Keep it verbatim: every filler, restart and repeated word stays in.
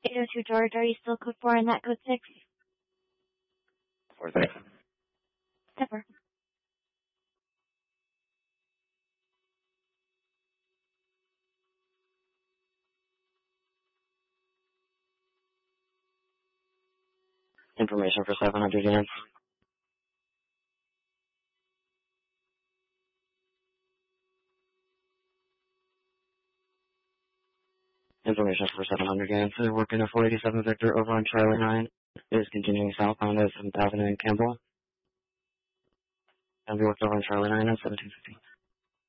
eight oh two George, are you still code four in that code six? four six. Stepper. Information for seven hundred units. Information for seven hundred units. They're working a four eighty-seven Victor over on Charlie nine. It is continuing southbound at seventh Avenue in Campbell. And we worked over on Charlie nine at seventeen fifteen.